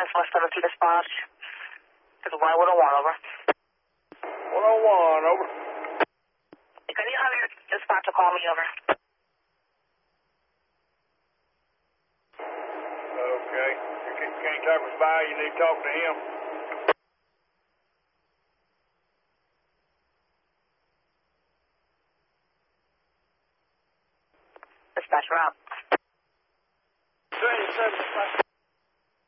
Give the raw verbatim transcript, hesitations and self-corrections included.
Southwest seventy dispatch. This is Y one oh one, over. one oh one, over. Can you have your dispatcher call me, over? Okay. Can, can you talk us by? You need to talk to him. Dispatcher out. twenty-seven,